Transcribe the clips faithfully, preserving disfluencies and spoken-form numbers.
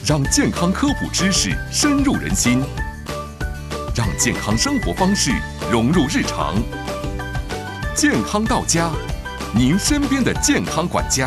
让健康科普知识深入人心，让健康生活方式融入日常。健康到家，您身边的健康管家。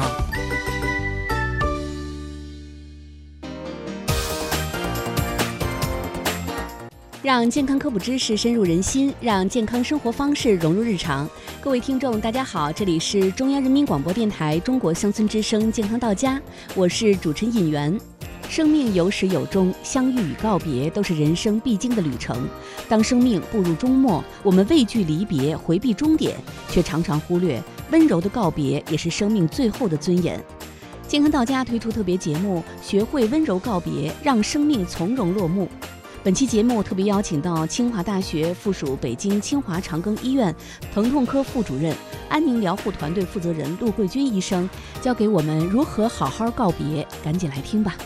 让健康科普知识深入人心，让健康生活方式融入日常。各位听众大家好，这里是中央人民广播电台中国乡村之声健康到家，我是主持人尹媛。生命有始有终，相遇与告别都是人生必经的旅程。当生命步入终末，我们畏惧离别，回避终点，却常常忽略温柔的告别也是生命最后的尊严。健康到家推出特别节目，学会温柔告别，让生命从容落幕。本期节目特别邀请到清华大学附属北京清华长庚医院疼痛科副主任、安宁疗护团队负责人陆桂军医生，教给我们如何好好告别。赶紧来听吧。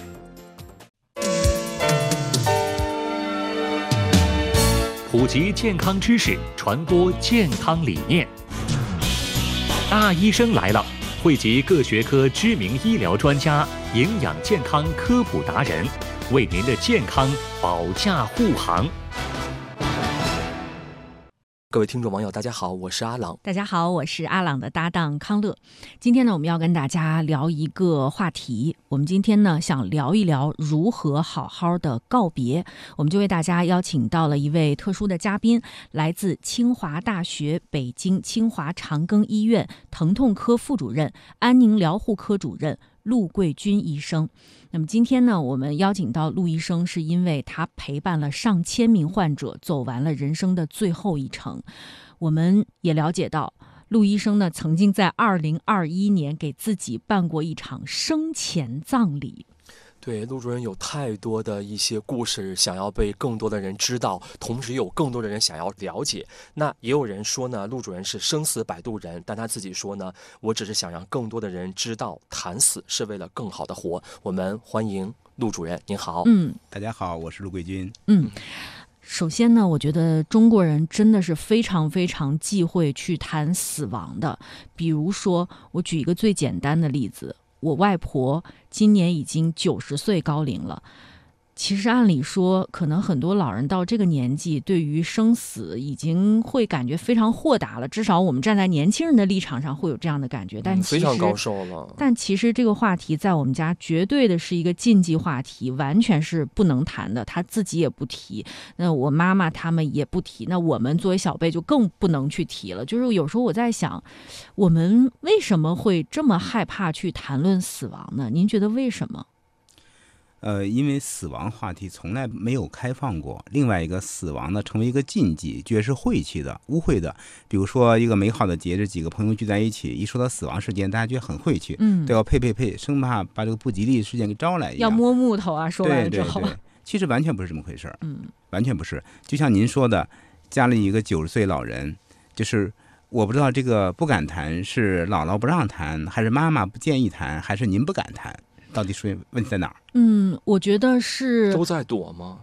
普及健康知识，传播健康理念。大医生来了，汇集各学科知名医疗专家、营养健康科普达人，为您的健康保驾护航。 各位听众网友大家好，我是阿朗。 大家好，我是阿朗的搭档康乐。今天呢，我们要跟大家聊一个话题。我们今天呢，想聊一聊如何好好的告别。我们就为大家邀请到了一位特殊的嘉宾，来自清华大学北京清华长庚医院疼痛科副主任、安宁疗护科主任陆桂军医生。那么今天呢，我们邀请到陆医生，是因为他陪伴了上千名患者走完了人生的最后一程。我们也了解到，陆医生呢曾经在二零二一年给自己办过一场生前葬礼。 对，陆主任有太多的一些故事想要被更多的人知道，同时有更多的人想要了解。那也有人说呢，陆主任是生死摆渡人，但他自己说呢，我只是想让更多的人知道，谈死是为了更好的活。我们欢迎陆主任，您好。 嗯，大家好，我是陆桂军。 嗯。首先呢，我觉得中国人真的是非常非常忌讳去谈死亡的。比如说，我举一个最简单的例子，我外婆今年已经九十岁高龄了。其实按理说，可能很多老人到这个年纪，对于生死已经会感觉非常豁达了。至少我们站在年轻人的立场上会有这样的感觉。但其实、 嗯、非常高寿了。 但其实这个话题在我们家绝对的是一个禁忌话题，完全是不能谈的。他自己也不提，那我妈妈他们也不提，那我们作为小辈就更不能去提了。就是有时候我在想，我们为什么会这么害怕去谈论死亡呢？您觉得为什么？ 呃，因为死亡话题从来没有开放过。另外一个，死亡呢成为一个禁忌，觉得是晦气的、污秽的。比如说一个美好的节日，几个朋友聚在一起，一说到死亡事件，大家觉得很晦气，嗯，都要呸呸呸，生怕把这个不吉利事件给招来一样。 要摸木头啊，说完了之后， 对对对，其实完全不是这么回事，嗯，完全不是。就像您说的，家里一个九十岁老人，就是我不知道这个不敢谈是姥姥不让谈，还是妈妈不建议谈，还是您不敢谈？到底是问题在哪儿？ 嗯，我觉得是都在躲吗？